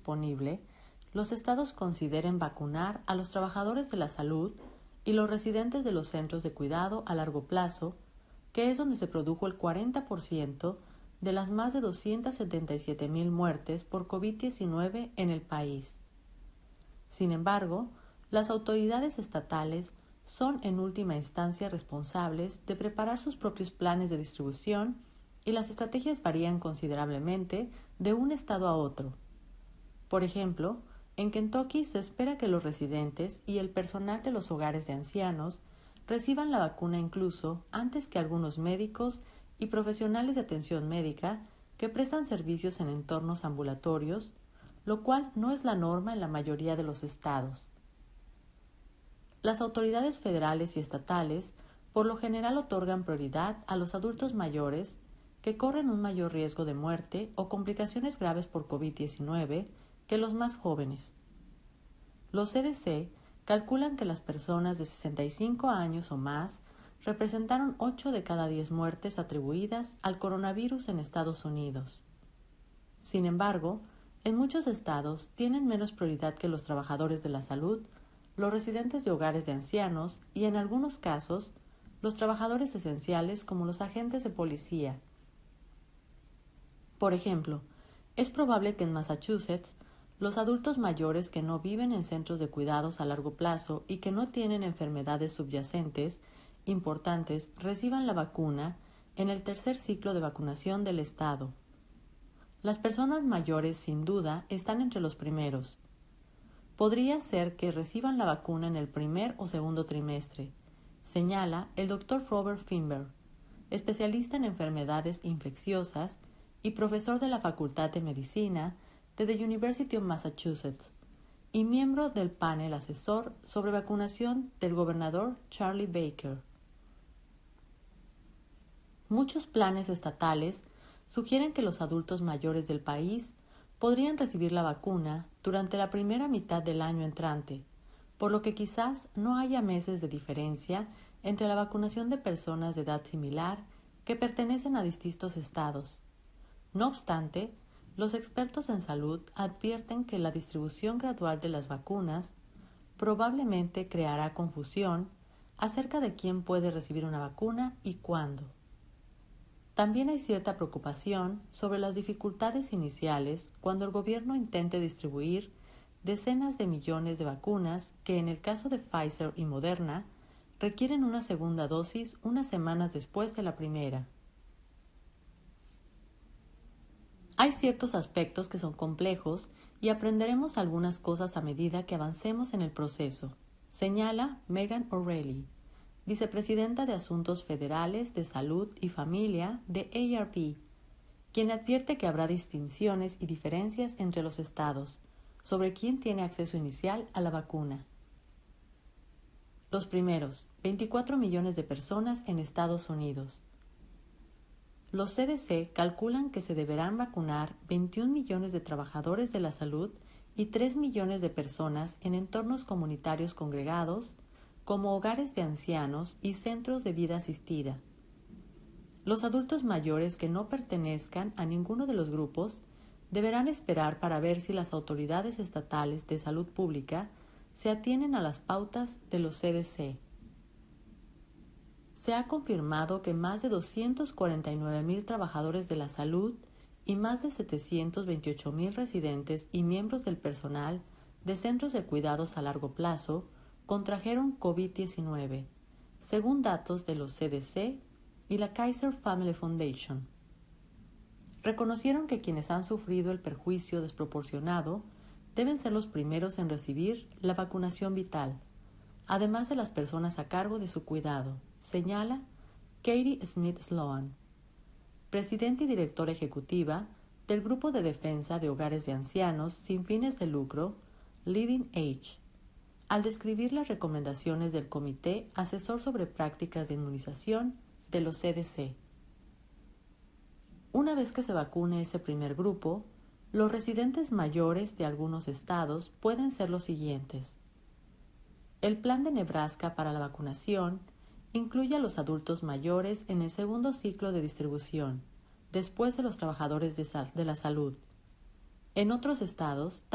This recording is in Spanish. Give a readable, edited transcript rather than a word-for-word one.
disponible, los estados consideren vacunar a los trabajadores de la salud y los residentes de los centros de cuidado a largo plazo, que es donde se produjo el 40% de las más de 277,000 muertes por COVID-19 en el país. Sin embargo, las autoridades estatales son en última instancia responsables de preparar sus propios planes de distribución y las estrategias varían considerablemente de un estado a otro. Por ejemplo, en Kentucky se espera que los residentes y el personal de los hogares de ancianos reciban la vacuna incluso antes que algunos médicos y profesionales de atención médica que prestan servicios en entornos ambulatorios, lo cual no es la norma en la mayoría de los estados. Las autoridades federales y estatales por lo general otorgan prioridad a los adultos mayores que corren un mayor riesgo de muerte o complicaciones graves por COVID-19 que los más jóvenes. Los CDC calculan que las personas de 65 años o más representaron 8 de cada 10 muertes atribuidas al coronavirus en Estados Unidos. Sin embargo, en muchos estados tienen menos prioridad que los trabajadores de la salud, los residentes de hogares de ancianos y, en algunos casos, los trabajadores esenciales como los agentes de policía. Por ejemplo, es probable que en Massachusetts los adultos mayores que no viven en centros de cuidados a largo plazo y que no tienen enfermedades subyacentes importantes reciban la vacuna en el tercer ciclo de vacunación del estado. Las personas mayores, sin duda, están entre los primeros. Podría ser que reciban la vacuna en el primer o segundo trimestre, señala el Dr. Robert Finberg, especialista en enfermedades infecciosas y profesor de la Facultad de Medicina de The University of Massachusetts y miembro del panel asesor sobre vacunación del gobernador Charlie Baker. Muchos planes estatales sugieren que los adultos mayores del país podrían recibir la vacuna durante la primera mitad del año entrante, por lo que quizás no haya meses de diferencia entre la vacunación de personas de edad similar que pertenecen a distintos estados. No obstante, los expertos en salud advierten que la distribución gradual de las vacunas probablemente creará confusión acerca de quién puede recibir una vacuna y cuándo. También hay cierta preocupación sobre las dificultades iniciales cuando el gobierno intente distribuir decenas de millones de vacunas que, en el caso de Pfizer y Moderna, requieren una segunda dosis unas semanas después de la primera. Hay ciertos aspectos que son complejos y aprenderemos algunas cosas a medida que avancemos en el proceso, señala Megan O'Reilly, vicepresidenta de Asuntos Federales de Salud y Familia de AARP, quien advierte que habrá distinciones y diferencias entre los estados sobre quién tiene acceso inicial a la vacuna. Los primeros, 24 millones de personas en Estados Unidos. Los CDC calculan que se deberán vacunar 21 millones de trabajadores de la salud y 3 millones de personas en entornos comunitarios congregados, como hogares de ancianos y centros de vida asistida. Los adultos mayores que no pertenezcan a ninguno de los grupos deberán esperar para ver si las autoridades estatales de salud pública se atienen a las pautas de los CDC. Se ha confirmado que más de 249,000 trabajadores de la salud y más de 728,000 residentes y miembros del personal de centros de cuidados a largo plazo contrajeron COVID-19, según datos de los CDC y la Kaiser Family Foundation. Reconocieron que quienes han sufrido el perjuicio desproporcionado deben ser los primeros en recibir la vacunación vital, además de las personas a cargo de su cuidado, señala Katie Smith Sloan, presidenta y directora ejecutiva del Grupo de Defensa de Hogares de Ancianos sin fines de lucro, Leading Age, al describir las recomendaciones del Comité Asesor sobre Prácticas de Inmunización de los CDC. Una vez que se vacune ese primer grupo, los residentes mayores de algunos estados pueden ser los siguientes. El plan de Nebraska para la vacunación incluye a los adultos mayores en el segundo ciclo de distribución, después de los trabajadores de la salud. En otros estados,